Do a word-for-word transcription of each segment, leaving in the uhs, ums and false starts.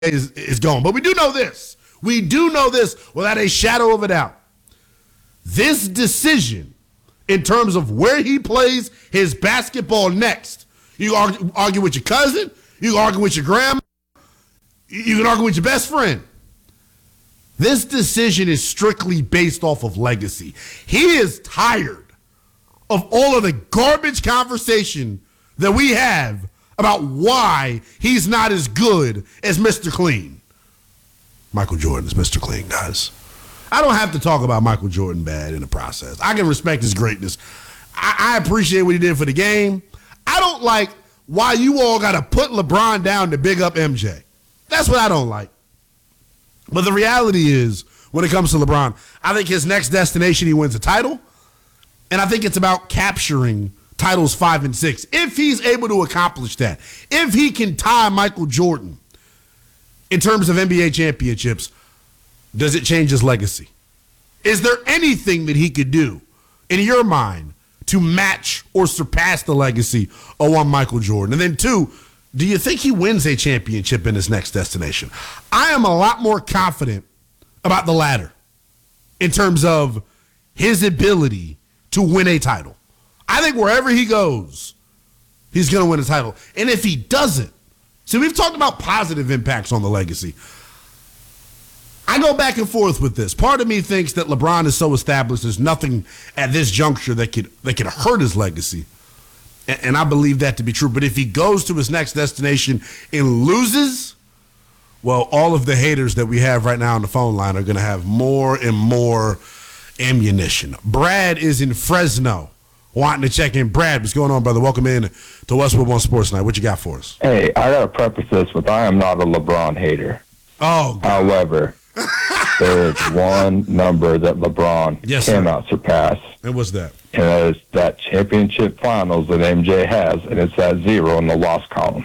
is, is gone. But we do know this. We do know this without a shadow of a doubt. This decision, in terms of where he plays his basketball next, you argue, argue with your cousin, you can argue with your grandma, you can argue with your best friend. This decision is strictly based off of legacy. He is tired of all of the garbage conversation that we have about why he's not as good as Mister Clean. Michael Jordan is Mister Clean, guys. I don't have to talk about Michael Jordan bad in the process. I can respect his greatness. I, I appreciate what he did for the game. I don't like why you all got to put LeBron down to big up M J. That's what I don't like. But the reality is, when it comes to LeBron, I think his next destination, he wins a title. And I think it's about capturing titles five and six. If he's able to accomplish that, if he can tie Michael Jordan in terms of N B A championships, does it change his legacy? Is there anything that he could do, in your mind, to match or surpass the legacy of one Michael Jordan? And then two, do you think he wins a championship in his next destination? I am a lot more confident about the latter in terms of his ability to win a title. I think wherever he goes, he's going to win a title. And if he doesn't, see, we've talked about positive impacts on the legacy. I go back and forth with this. Part of me thinks that LeBron is so established, there's nothing at this juncture that could that could hurt his legacy. And, and I believe that to be true. But if he goes to his next destination and loses, well, all of the haters that we have right now on the phone line are going to have more and more ammunition. Brad is in Fresno wanting to check in. Brad, what's going on, brother? Welcome in to Westwood One Sports Night. What you got for us? Hey, I got to preface this with I am not a LeBron hater. Oh, God. However, there is one number that LeBron yes, cannot sir. surpass. And what's that? And that is that championship finals that M J has, and it's that zero in the loss column.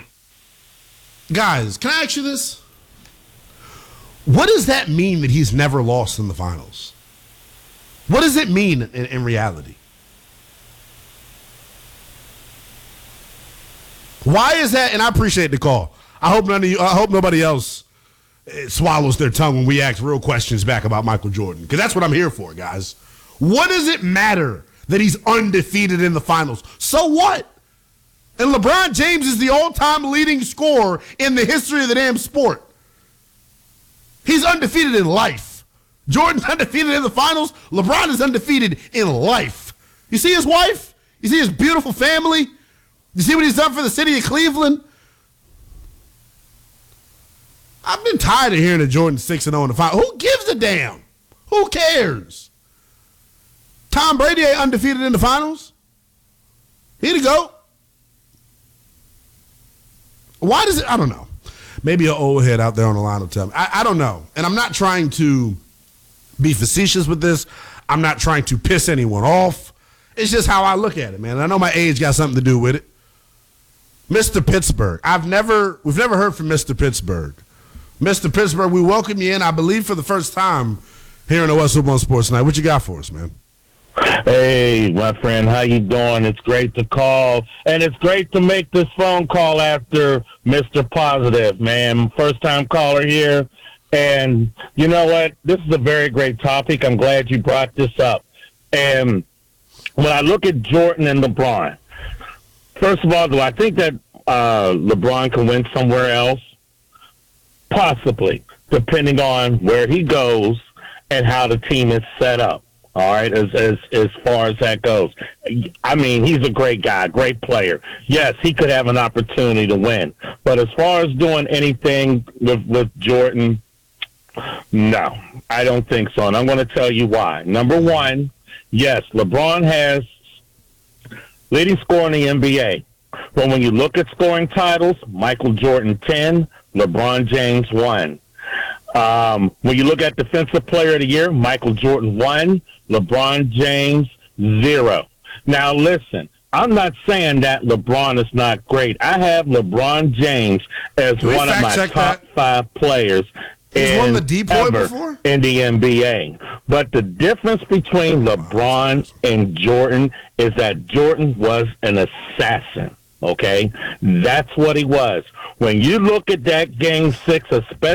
Guys, can I ask you this? What does that mean that he's never lost in the finals? What does it mean in, in reality? Why is that? And I appreciate the call. I hope none of you. I hope nobody else swallows their tongue when we ask real questions back about Michael Jordan, because that's what I'm here for, guys. What does it matter that he's undefeated in the finals? So what? And LeBron James is the all-time leading scorer in the history of the damn sport. He's undefeated in life. Jordan's undefeated in the finals. LeBron is undefeated in life. You see his wife? You see his beautiful family? You see what he's done for the city of Cleveland? I've been tired of hearing that Jordan six and oh in the finals. Who gives a damn? Who cares? Tom Brady ain't undefeated in the finals. Here to go. Why does it? I don't know. Maybe an old head out there on the line will tell me. I, I don't know. And I'm not trying to be facetious with this. I'm not trying to piss anyone off. It's just how I look at it, man. I know my age got something to do with it. Mister Pittsburgh. I've never, we've never heard from Mister Pittsburgh. Mister Pittsburgh, we welcome you in, I believe, for the first time here in the Westwood One Sports Night. What you got for us, man? Hey, my friend, how you doing? It's great to call, and it's great to make this phone call after Mister Positive, man. First-time caller here, and you know what? This is a very great topic. I'm glad you brought this up. And when I look at Jordan and LeBron, first of all, do I think that uh, LeBron can win somewhere else? Possibly, depending on where he goes and how the team is set up. All right, as as as far as that goes. I mean, he's a great guy, great player. Yes, he could have an opportunity to win. But as far as doing anything with, with Jordan, no, I don't think so. And I'm going to tell you why. Number one, yes, LeBron has leading scorer in the N B A. But when you look at scoring titles, Michael Jordan ten, LeBron James one. Um, when you look at Defensive Player of the Year, Michael Jordan one, LeBron James zero. Now, listen, I'm not saying that LeBron is not great. I have LeBron James as one of my top that? five players He's won the D-Boy ever before? in the N B A. But the difference between LeBron and Jordan is that Jordan was an assassin. Okay? That's what he was. When you look at that game six, especially